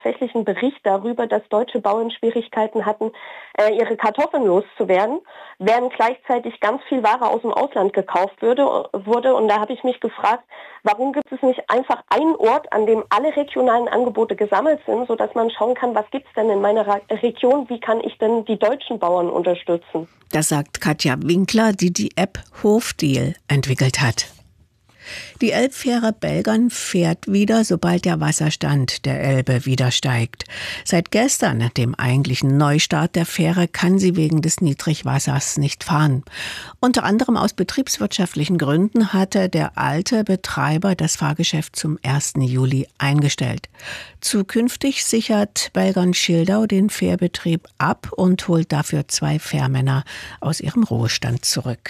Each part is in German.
tatsächlich einen Bericht darüber, dass deutsche Bauern Schwierigkeiten hatten, ihre Kartoffeln loszuwerden, während gleichzeitig ganz viel Ware aus dem Ausland gekauft wurde. Und da habe ich mich gefragt, warum gibt es nicht einfach einen Ort, an dem alle regionalen Angebote gesammelt sind, sodass man schauen kann, was gibt es denn in meiner Region, wie kann ich denn die deutschen Bauern unterstützen? Das sagt Katja Winkler, die die App Hofdeal entwickelt hat. Die Elbfähre Belgern fährt wieder, sobald der Wasserstand der Elbe wieder steigt. Seit gestern, dem eigentlichen Neustart der Fähre, kann sie wegen des Niedrigwassers nicht fahren. Unter anderem aus betriebswirtschaftlichen Gründen hatte der alte Betreiber das Fahrgeschäft zum 1. Juli eingestellt. Zukünftig sichert Belgern-Schildau den Fährbetrieb ab und holt dafür 2 Fährmänner aus ihrem Ruhestand zurück.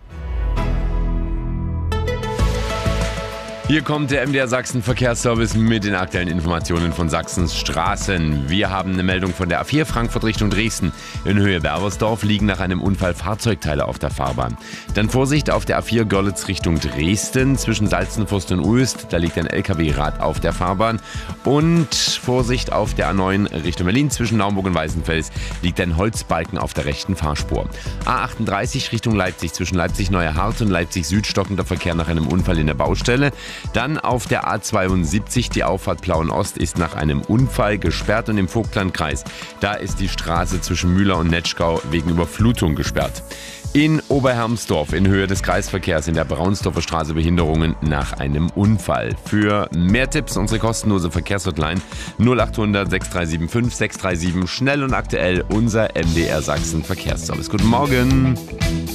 Hier kommt der MDR Sachsen Verkehrsservice mit den aktuellen Informationen von Sachsens Straßen. Wir haben eine Meldung von der A4 Frankfurt Richtung Dresden. In Höhe Berbersdorf liegen nach einem Unfall Fahrzeugteile auf der Fahrbahn. Dann Vorsicht auf der A4 Görlitz Richtung Dresden zwischen Salzenfurst und Uelst. Da liegt ein LKW-Rad auf der Fahrbahn. Und Vorsicht auf der A9 Richtung Berlin zwischen Naumburg und Weißenfels liegt ein Holzbalken auf der rechten Fahrspur. A38 Richtung Leipzig zwischen Leipzig-Neuerhardt und Leipzig-Süd stockender Verkehr nach einem Unfall in der Baustelle. Dann auf der A72, die Auffahrt Plauen-Ost ist nach einem Unfall gesperrt und im Vogtlandkreis, da ist die Straße zwischen Mühler und Netschgau wegen Überflutung gesperrt. In Oberhermsdorf in Höhe des Kreisverkehrs in der Braunsdorfer Straße Behinderungen nach einem Unfall. Für mehr Tipps unsere kostenlose Verkehrshotline 0800 6375 637, schnell und aktuell unser MDR Sachsen Verkehrsservice. Guten Morgen!